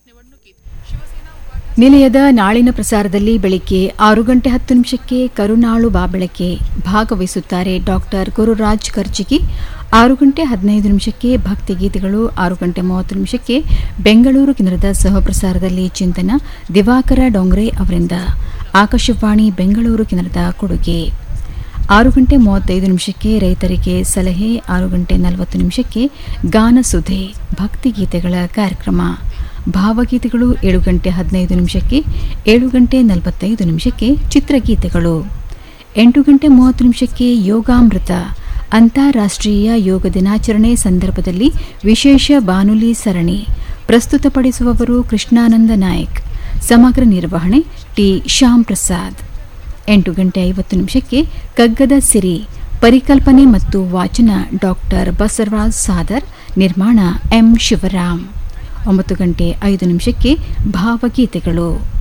ನಿಲಯದ ನಾಳಿನ ಪ್ರಸಾರದಲ್ಲಿ ಬೆಳಿಗ್ಗೆ 6:10 ಕರುನಾಳು ಬಾಬೆಳಕೆ ಭಾಗವಹಿಸುತ್ತಾರೆ ಡಾಕ್ಟರ್ ಗುರುರಾಜ್ ಕರ್ಜಿಗಿ. 6:15 ಭಕ್ತಿಗೀತೆಗಳು. 6:30 ಬೆಂಗಳೂರು ಕೇಂದ್ರದ ಸಹಪ್ರಸಾರದಲ್ಲಿ ಚಿಂತನ ದಿವಾಕರ ಡೊಂಗ್ರೆ ಅವರಿಂದ. ಆಕಾಶವಾಣಿ ಬೆಂಗಳೂರು ಕೇಂದ್ರದ ಕೊಡುಗೆ. 6:35 ರೈತರಿಗೆ ಸಲಹೆ. 6:40 ಗಾನಸುಧೆ ಭಕ್ತಿಗೀತೆಗಳ ಕಾರ್ಯಕ್ರಮ. ಭಾವಗೀತೆಗಳು 7:15 7:45 ಚಿತ್ರಗೀತೆಗಳು. 8:30 ಯೋಗಾಮೃತ ಅಂತಾರಾಷ್ಟ್ರೀಯ ಯೋಗ ದಿನಾಚರಣೆ ಸಂದರ್ಭದಲ್ಲಿ ವಿಶೇಷ ಬಾನುಲಿ ಸರಣಿ. ಪ್ರಸ್ತುತಪಡಿಸುವವರು ಕೃಷ್ಣಾನಂದ ನಾಯಕ್. ಸಮಗ್ರ ನಿರ್ವಹಣೆ ಟಿ ಶ್ಯಾಮ್ ಪ್ರಸಾದ್. 8:50 ಕಗ್ಗದ ಸಿರಿ ಪರಿಕಲ್ಪನೆ ಮತ್ತು ವಾಚನ ಡಾಕ್ಟರ್ ಬಸವರಾಜ್ ಸಾದರ್. ನಿರ್ಮಾಣ ಎಂ ಶಿವರಾಮ್. 9:05 ಭಾವಗೀತೆಗಳು.